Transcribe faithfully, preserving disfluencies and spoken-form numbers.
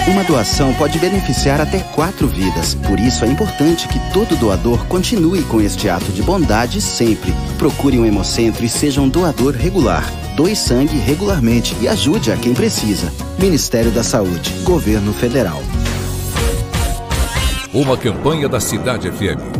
Uma doação pode beneficiar até quatro vidas. Por isso é importante que todo doador continue com este ato de bondade sempre. Procure um Hemocentro e seja um doador regular. Doe sangue regularmente e ajude a quem precisa. Ministério da Saúde, Governo Federal. Uma campanha da Cidade F M.